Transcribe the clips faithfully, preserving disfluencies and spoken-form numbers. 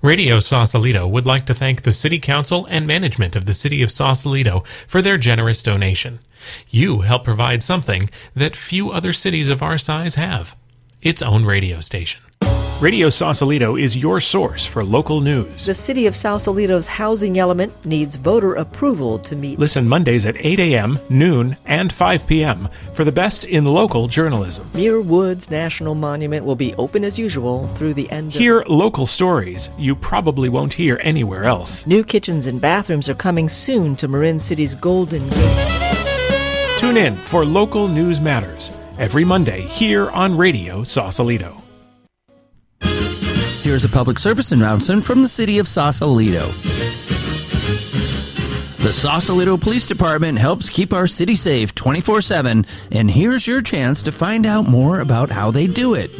Radio Sausalito would like to thank the City Council and management of the City of Sausalito for their generous donation. You help provide something that few other cities of our size have: its own radio station. Radio Sausalito is your source for local news. The City of Sausalito's housing element needs voter approval to meet. Listen Mondays at eight a.m., noon, and five p.m. for the best in local journalism. Muir Woods National Monument will be open as usual through the end of... Hear local stories you probably won't hear anywhere else. New kitchens and bathrooms are coming soon to Marin City's Golden Gate. Tune in for Local News Matters every Monday here on Radio Sausalito. Here's a public service announcement from the City of Sausalito. The Sausalito Police Department helps keep our city safe twenty-four seven, and here's your chance to find out more about how they do it.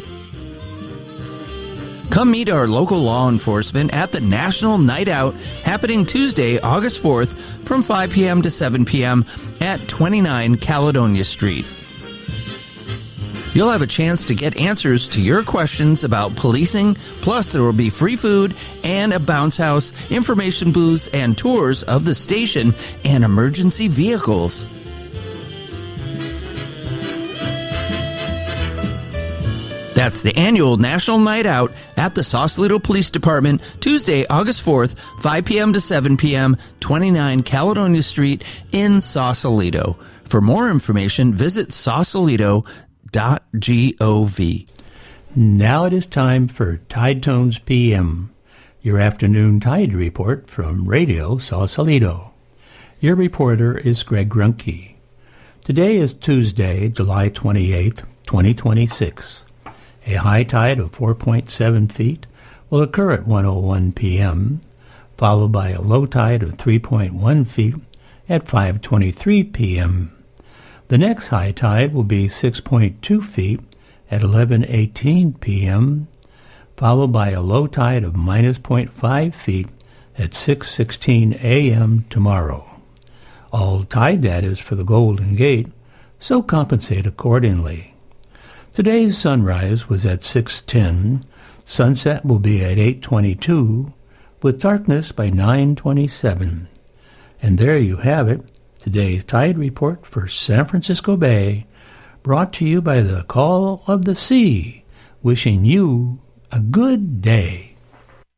Come meet our local law enforcement at the National Night Out, happening Tuesday, August fourth, from five p.m. to seven p.m. at twenty-nine Caledonia Street. You'll have a chance to get answers to your questions about policing, plus there will be free food and a bounce house, information booths, and tours of the station and emergency vehicles. That's the annual National Night Out at the Sausalito Police Department, Tuesday, August fourth, five p.m. to seven p.m., twenty-nine Caledonia Street in Sausalito. For more information, visit sausalito dot gov. Now it is time for Tide Tones P M, your afternoon tide report from Radio Sausalito. Your reporter is Greg Grunke. Today is Tuesday, July twenty-eighth, twenty twenty-six. A high tide of four point seven feet will occur at one oh one p.m., followed by a low tide of three point one feet at five twenty-three p.m. The next high tide will be six point two feet at eleven eighteen p.m., followed by a low tide of minus zero point five feet at six sixteen a.m. tomorrow. All tide data is for the Golden Gate, so compensate accordingly. Today's sunrise was at six ten, sunset will be at eight twenty-two, with darkness by nine twenty-seven. And there you have it, today's tide report for San Francisco Bay, brought to you by the Call of the Sea, wishing you a good day.